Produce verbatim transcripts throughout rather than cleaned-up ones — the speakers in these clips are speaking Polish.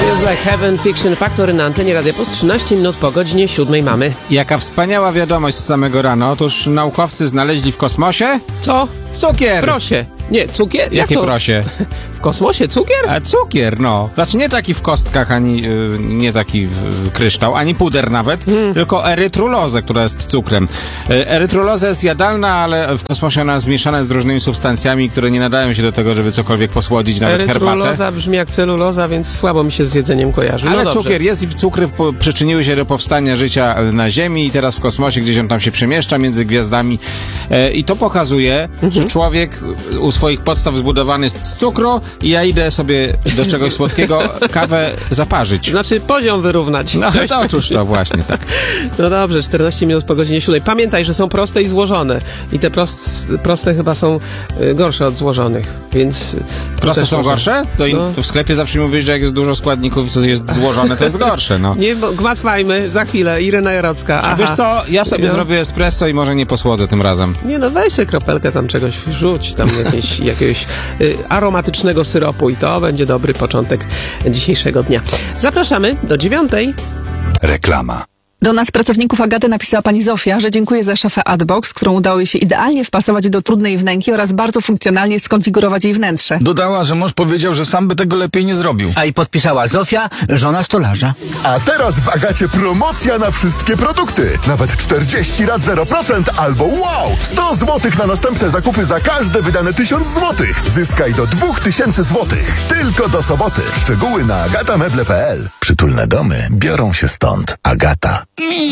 Feels Like Heaven, Fiction Factory na antenie Radia Plus. trzynaście minut po godzinie siódmej mamy. Jaka wspaniała wiadomość z samego rana. Otóż naukowcy znaleźli w kosmosie... Co? Cukier! Prosie. Nie, cukier? Jak Jakie to? prosie? W kosmosie cukier? A cukier, no. Znaczy nie taki w kostkach, ani y, nie taki w, kryształ, ani puder nawet, hmm. tylko erytrulozę, która jest cukrem. Y, erytruloza jest jadalna, ale w kosmosie ona zmieszana jest z różnymi substancjami, które nie nadają się do tego, żeby cokolwiek posłodzić, nawet herbatę. Erytruloza brzmi jak celuloza, więc słabo mi się z jedzeniem kojarzy. No ale dobrze. cukier jest i cukry po, przyczyniły się do powstania życia na Ziemi i teraz w kosmosie, gdzieś on tam się przemieszcza między gwiazdami. Y, I to pokazuje, mhm. że człowiek u swoich podstaw zbudowany jest z cukru i ja idę sobie do czegoś słodkiego kawę zaparzyć. Znaczy poziom wyrównać. No to otóż to właśnie, tak. No dobrze, czternaście minut po godzinie siódmej. Pamiętaj, że są proste i złożone. I te prost, proste chyba są y, gorsze od złożonych, więc... Proste są może... gorsze? To, in, no. to w sklepie zawsze mówisz, że jak jest dużo składników i co jest złożone, to jest gorsze, no. Nie, bo gmatwajmy, za chwilę, Irena Jarocka. Aha. Wiesz co, ja sobie no. zrobię espresso i może nie posłodzę tym razem. Nie no, weź sobie kropelkę tam czegoś, rzuć tam jakieś, jakiegoś y, aromatycznego syropu i to będzie dobry początek dzisiejszego dnia. Zapraszamy do dziewiątej. Reklama. Do nas, pracowników Agaty, napisała pani Zofia, że dziękuję za szafę Adbox, którą udało jej się idealnie wpasować do trudnej wnęki oraz bardzo funkcjonalnie skonfigurować jej wnętrze. Dodała, że mąż powiedział, że sam by tego lepiej nie zrobił. A i podpisała Zofia, żona stolarza. A teraz w Agacie promocja na wszystkie produkty. Nawet czterdzieści lat zero procent albo wow! sto złotych na następne zakupy za każde wydane tysiąc złotych. Zyskaj do dwa tysiące złotych. Tylko do soboty. Szczegóły na agatameble kropka p l. Przytulne domy biorą się stąd. Agata.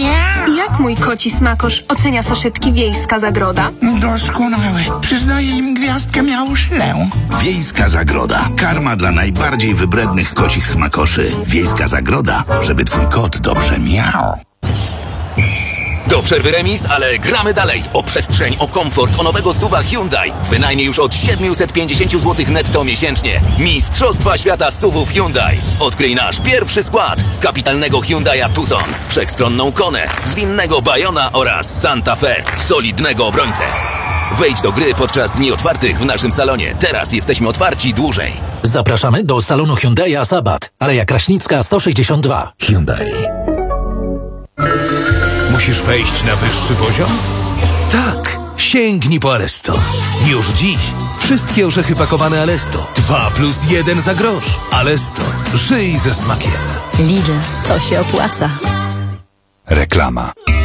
Jak mój koci smakosz ocenia saszetki Wiejska Zagroda? Doskonałe. Przyznaję im gwiazdkę miałuszlę. Wiejska Zagroda. Karma dla najbardziej wybrednych kocich smakoszy. Wiejska Zagroda, żeby twój kot dobrze miał. Do przerwy remis, ale gramy dalej. O przestrzeń, o komfort, o nowego suwa Hyundai. Wynajmie już od siedemset pięćdziesiąt złotych netto miesięcznie. Mistrzostwa świata suwów Hyundai. Odkryj nasz pierwszy skład. Kapitalnego Hyundai'a Tucson, wszechstronną Konę, zwinnego Bayona oraz Santa Fe, solidnego obrońcę. Wejdź do gry podczas dni otwartych w naszym salonie. Teraz jesteśmy otwarci dłużej. Zapraszamy do salonu Hyundai'a Sabat, Aleja Kraśnicka sto sześćdziesiąt dwa. Hyundai. Musisz wejść na wyższy poziom? Tak, sięgnij po Alesto. Już dziś wszystkie orzechy pakowane Alesto. Dwa plus jeden za grosz. Alesto, żyj ze smakiem. Lidl, to się opłaca. Reklama.